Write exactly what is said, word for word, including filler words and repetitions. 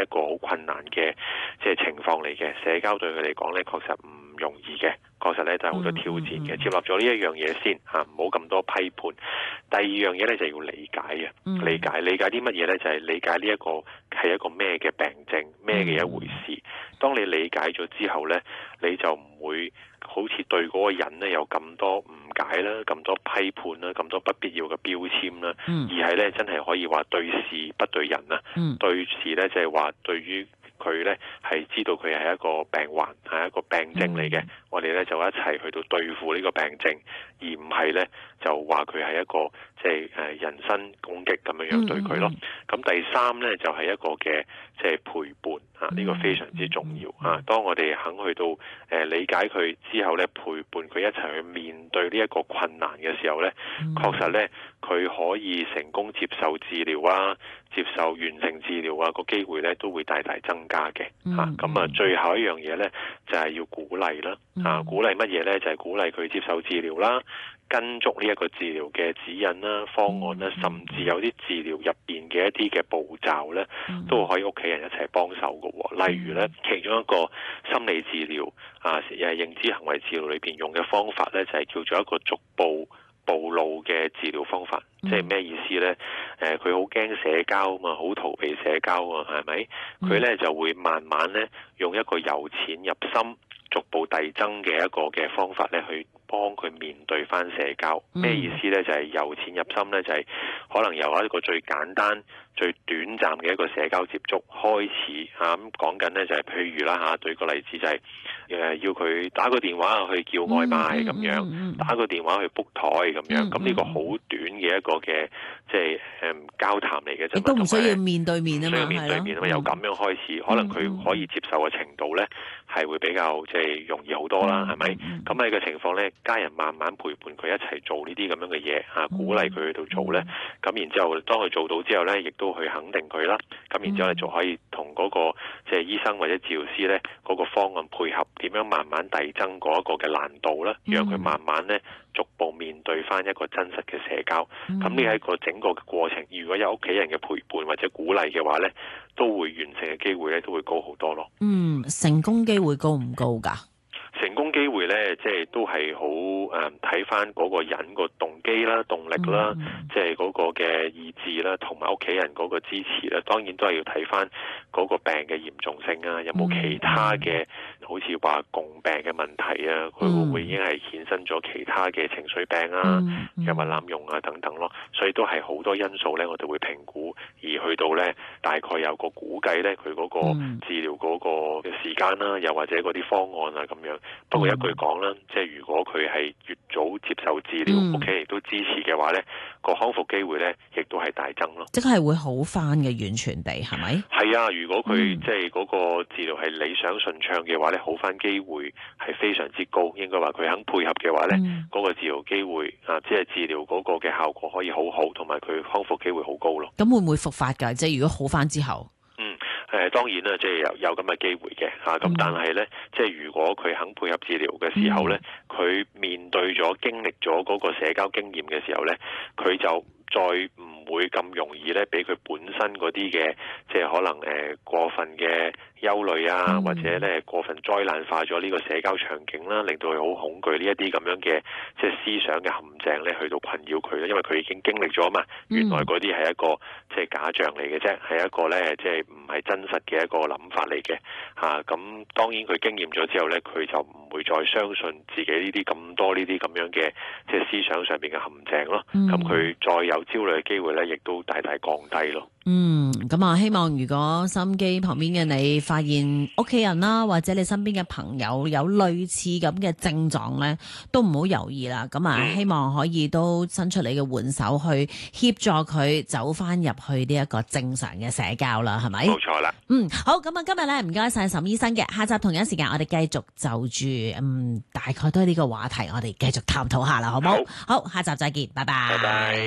個好困難嘅即係情況嚟嘅。社交對佢嚟講咧，確實唔容易嘅，確實咧就係好多挑戰嘅。接納咗呢一樣嘢先嚇，唔好咁多批判。第二樣嘢咧就要理解嘅，理解理解啲乜嘢咧？就係理解呢一個係一個咩嘅病症，咩嘅一回事。當你理解咗之後咧，你就唔會好似對嗰個人咧有咁多誤解啦、咁多批判啦、咁多不必要嘅標籤啦，而係咧真係可以話對事不對人啊。對事咧就係話對於佢咧係知道佢係一個病患，係一個病症嚟嘅，我哋咧就一齊去到對付呢個病症，而唔係咧就話佢係一個即係誒人身攻擊咁樣樣對佢咯。咁、嗯嗯、第三咧就係、是、一個嘅即係陪伴啊，呢、這個非常之重要啊。當我哋肯去到誒、呃、理解佢之後咧，陪伴佢一齊去面對呢一個困難嘅時候咧，確實咧佢可以成功接受治療啊，接受完成治療啊，個機會咧都會大大增加嘅嚇。咁、嗯、啊，最後一樣嘢咧就係、是、要鼓勵啦。啊，鼓勵乜嘢咧？就係、是、鼓勵佢接受治療啦，跟足呢一個治療嘅指引啦、方案啦，甚至有啲治療入邊嘅一啲嘅步驟咧，都可以屋企人一齊幫手嘅。例如咧，其中一個心理治療啊，誒認知行為治療裏邊用嘅方法咧，就係、是、叫做一個逐步暴露嘅治療方法。即係咩意思咧？誒、呃，佢好驚社交啊嘛，好逃避社交啊，係咪？佢咧就會慢慢咧用一個由淺入深、逐步遞增嘅一個嘅方法咧，去幫佢面對翻社交。咩意思咧？就係、是、由淺入深咧，就係、是、可能由一個最簡單、最短暫嘅一個社交接觸開始嚇。咁講緊咧就係、是、譬如啦嚇，對個例子就係、是、誒要佢打個電話去叫外賣咁樣，嗯嗯嗯、打個電話去 book 台咁樣。咁呢、嗯嗯、個好短嘅一個嘅即係誒交談嚟嘅啫。 都唔需要面對面啊嘛， 需要面對面啊嘛，由咁樣開始，可能佢可以接受嘅程度咧係會比較即係容易好多啦，係咪？咁喺個情況咧，家人慢慢陪伴佢一齊做呢啲咁樣嘅嘢嚇，鼓勵佢去到做咧。咁、嗯、然之後，當佢做到之後咧，亦都去肯定佢啦。咁然之後咧，就可以同嗰、那個即係、就是、醫生或者治療師咧嗰、那個方案配合，點樣慢慢遞增嗰一個嘅難度啦，讓佢慢慢咧逐步面對翻一個真實嘅社交。咁呢一個整個嘅過程，如果有屋企人嘅陪伴或者鼓勵嘅話咧，都會完成嘅機會咧都會高好多咯。 嗯，成功機會高唔高㗎？ 成功機會咧，即係都係好誒，睇翻嗰個人個動機啦、動力啦，即係嗰個嘅意志啦，同埋屋企人嗰個支持啦。當然都係要睇翻嗰個病嘅嚴重性啊，有冇其他嘅、嗯、好似話共病嘅問題啊？佢會唔會已經係衍生咗其他嘅情緒病啊、藥物濫用啊等等咯？所以都係好多因素咧，我哋會評估，而去到咧大概有個估計咧，佢嗰個治療嗰個嘅時間啦，又或者嗰啲方案啊咁樣。不過一句講啦，即係如果佢係越早接受治療，屋企人亦都支持嘅話咧，個康復機會咧亦都係大增咯。 即係會好翻嘅，完全地係咪？係啊，如果佢、嗯、即係嗰個治療係理想順暢嘅話咧，好翻機會係非常之高。應該話佢肯配合嘅話咧，嗰、嗯、個治療機會啊，即係治療嗰個嘅效果可以好好，同埋佢康復機會好高咯。 咁會唔會復發㗎？即係如果好翻之後？ 誒、呃、當然啦，即係有有咁嘅機會嘅嚇，咁、啊、但係咧，即係如果佢肯配合治療嘅時候咧，佢、嗯、面對咗經歷咗嗰個社交經驗嘅時候咧，佢就再唔會咁容易咧，俾佢本身嗰啲嘅即係可能誒、呃、過分嘅憂慮啊，嗯、或者咧過分災難化咗呢個社交場景啦，令到佢好恐懼呢一啲咁樣嘅即係思想嘅陷阱咧，去到困擾佢咧，因為佢已經經歷咗嘛，原來嗰啲係一個即係假象嚟嘅啫，係一個咧即係唔係真實嘅一個諗法嚟嘅嚇。咁、啊、當然佢經驗咗之後咧，佢就唔會再相信自己呢啲咁多呢啲咁樣嘅即係思想上邊嘅陷阱咯。咁佢、嗯、再有焦慮嘅機會咧，亦都大大降低咯。 嗯，咁啊，希望如果收音機旁邊嘅你發現屋企人啦，或者你身邊嘅朋友有類似咁嘅症狀咧，都唔好猶豫啦。咁啊，嗯、希望可以都伸出你嘅援手去協助佢走翻入去呢一個正常嘅社交啦，係咪？ 冇錯啦。 嗯，好，咁啊，今日咧唔該晒沈醫生嘅，下集同一時間我哋繼續就住嗯大概都係呢個話題，我哋繼續探討下啦，好唔好？好，好，下集再見，拜拜。 拜拜。